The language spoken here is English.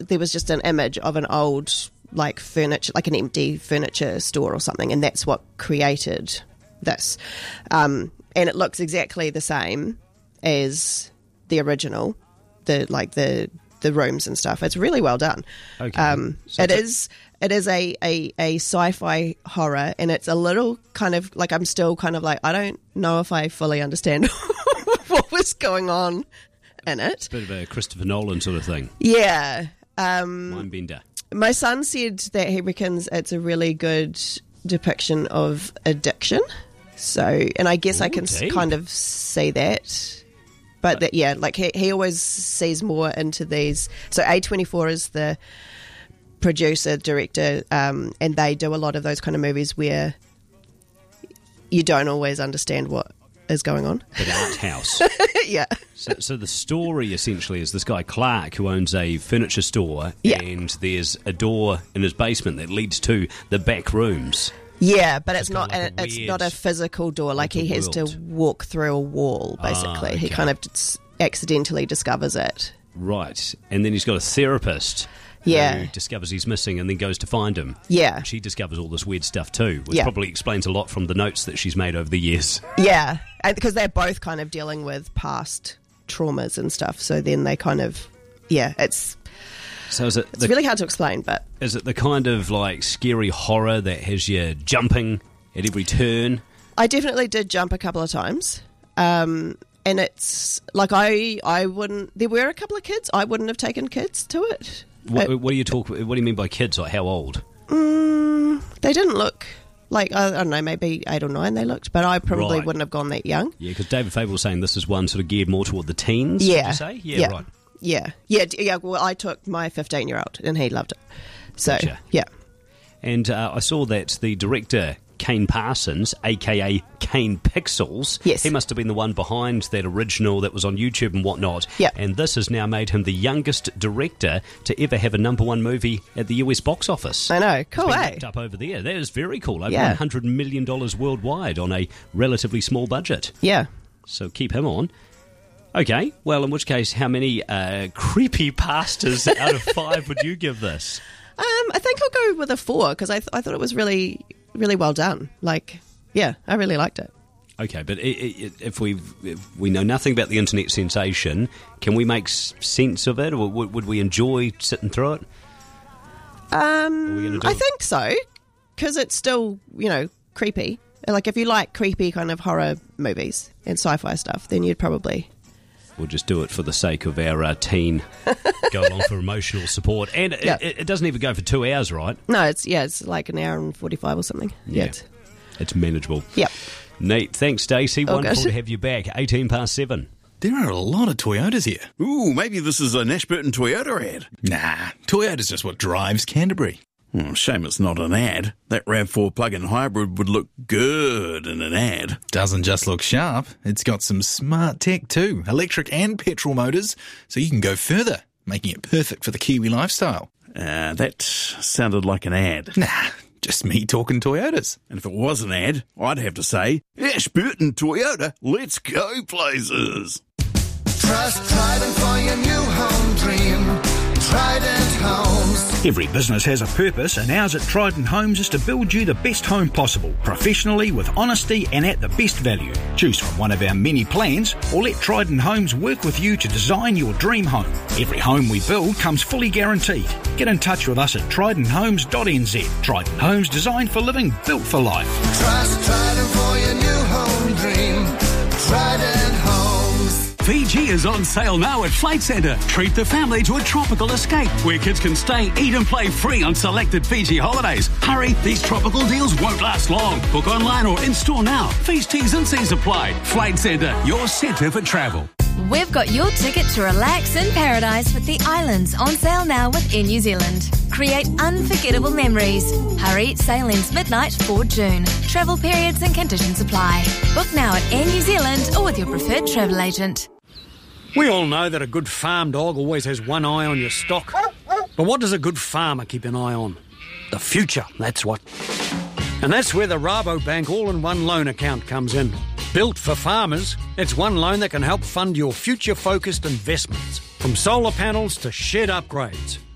there was just an image of an old like furniture, like an empty furniture store or something, and that's what created this. And it looks exactly the same as the original, the rooms and stuff. It's really well done. Okay. It is a sci-fi horror, and it's a little kind of like, I'm still kind of like, I don't know if I fully understand what was going on in it. It's a bit of a Christopher Nolan sort of thing. Yeah. Mindbender. My son said that he reckons it's a really good depiction of addiction. So, and I guess I can deep. kind of see that. But that, yeah, like he always sees more into these. So A24 is the producer, director, and they do a lot of those kind of movies where you don't always understand what is going on. But art house. Yeah. So the story essentially is this guy Clark who owns a furniture store, Yeah. and there's a door in his basement that leads to the back rooms. Yeah, but it's got not like a it's weird not a physical door. Like he has to world. walk through a wall, basically. okay. He kind of accidentally discovers it. Right. And then he's got a therapist Yeah. who discovers he's missing and then goes to find him. Yeah. She discovers all this weird stuff too, which Yeah. probably explains a lot from the notes that she's made over the years. Yeah, because they're both kind of dealing with past traumas and stuff. So then they kind of, it's So is it really hard to explain, but is it the kind of like scary horror that has you jumping at every turn? I definitely did jump a couple of times. And it's like I wouldn't. There were a couple of kids. I wouldn't have taken kids to it. What do you mean by kids? Like how old? They didn't look like, I don't know, maybe 8 or 9 they looked, but I probably Right. wouldn't have gone that young. Yeah, because David Fable was saying this is one sort of geared more toward the teens. Yeah. Would you say? Yeah, right. Yeah. Well, I took my 15-year-old and he loved it. So, Gotcha. yeah. And I saw that the director, Kane Parsons, a.k.a. Kane Pixels, Yes. he must have been the one behind that original that was on YouTube and whatnot. Yeah. And this has now made him the youngest director to ever have a #1 movie at the US box office. I know. Cool, It's been eh? picked up over there. That is very cool. Over Yeah. $100 million worldwide on a relatively small budget. Yeah. So keep him on. Okay, well, in which case, how many creepy pastas out of 5 would you give this? I think I'll go with a 4 because I thought it was really, really well done. Like, yeah, I really liked it. Okay, but if we know nothing about the internet sensation, can we make sense of it, or would we enjoy sitting through it? Are we gonna do I it? think so because it's still, creepy. Like, if you like creepy kind of horror movies and sci-fi stuff, then you'd probably... We'll just do it for the sake of our teen go along for emotional support. And Yeah. it doesn't even go for 2 hours, right? No, it's like an hour and 45 or something. Yeah. It's manageable. Yep. Neat. Thanks, Stacey. All Wonderful good. to have you back. 7:18. There are a lot of Toyotas here. Ooh, maybe this is an Ashburton Toyota ad. Nah, Toyota's just what drives Canterbury. Oh, shame it's not an ad. That RAV4 plug-in hybrid would look good in an ad. Doesn't just look sharp, it's got some smart tech too, electric and petrol motors, so you can go further, making it perfect for the Kiwi lifestyle. That sounded like an ad. Nah, just me talking Toyotas. And if it was an ad, I'd have to say, Ashburton Toyota, let's go places. Trust Trident for your new home dream. Trident Homes. Every business has a purpose, and ours at Trident Homes is to build you the best home possible, professionally, with honesty and at the best value. Choose from one of our many plans, or let Trident Homes work with you to design your dream home. Every home we build comes fully guaranteed. Get in touch with us at tridenthomes.nz. Trident Homes, designed for living, built for life. Trust Trident for your new home dream. Trident Homes. Fiji is on sale now at Flight Centre. Treat the family to a tropical escape where kids can stay, eat and play free on selected Fiji holidays. Hurry, these tropical deals won't last long. Book online or in-store now. Fees, T's and C's apply. Flight Centre, your centre for travel. We've got your ticket to relax in paradise with the islands on sale now with Air New Zealand. Create unforgettable memories. Hurry, sale ends midnight for June. Travel periods and conditions apply. Book now at Air New Zealand or with your preferred travel agent. We all know that a good farm dog always has one eye on your stock. But what does a good farmer keep an eye on? The future, that's what. And that's where the Rabobank all-in-one loan account comes in. Built for farmers, it's one loan that can help fund your future-focused investments. From solar panels to shed upgrades.